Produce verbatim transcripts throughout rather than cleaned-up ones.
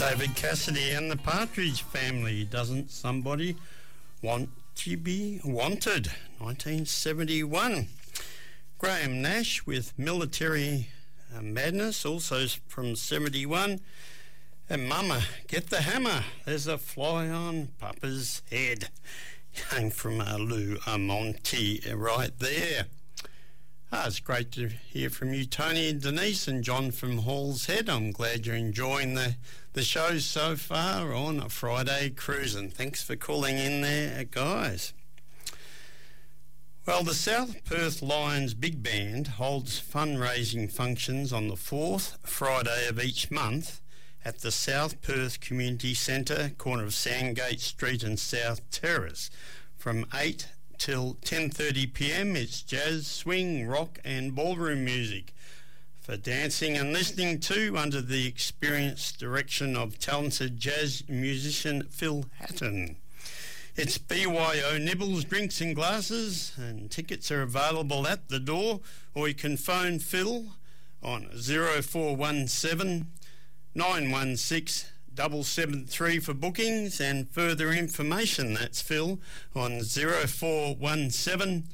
David Cassidy and the Partridge Family. Doesn't somebody want to be wanted? nineteen seventy-one. Graham Nash with Military uh, Madness, also from seventy-one. And Mama, Get the Hammer. There's a fly on Papa's head. Came from uh, Lou Monty right there. Ah, it's great to hear from you, Tony and Denise, and John from Hall's Head. I'm glad you're enjoying the, the show so far on a Friday cruising. Thanks for calling in there, guys. Well, the South Perth Lions Big Band holds fundraising functions on the fourth Friday of each month at the South Perth Community Centre, corner of Sandgate Street and South Terrace, from eight till ten thirty p m. It's jazz, swing, rock and ballroom music for dancing and listening to, under the experienced direction of talented jazz musician Phil Hatton. It's B Y O Nibbles, drinks and glasses, and tickets are available at the door, or you can phone Phil on zero four one seven nine one six double seven three for bookings and further information. That's Phil on zero four one seven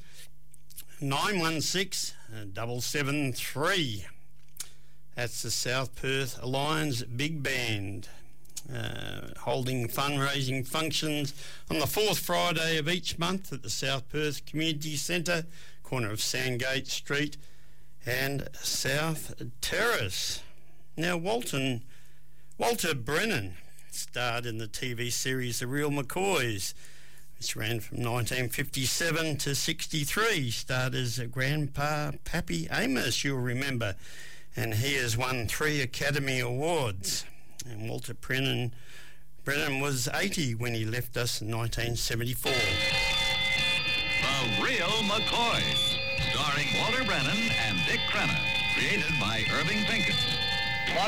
nine one six double seven three. That's the South Perth Lions Big Band uh, holding fundraising functions on the fourth Friday of each month at the South Perth Community Centre, corner of Sandgate Street and South Terrace. Now, Walton Walter Brennan starred in the T V series The Real McCoys, which ran from nineteen fifty-seven to sixty-three. Starred as Grandpa Pappy Amos, you'll remember, and he has won three Academy Awards. And Walter Brennan, Brennan was eighty when he left us in nineteen seventy-four. The Real McCoys, starring Walter Brennan and Dick Crenna, created by Irving Pinkett.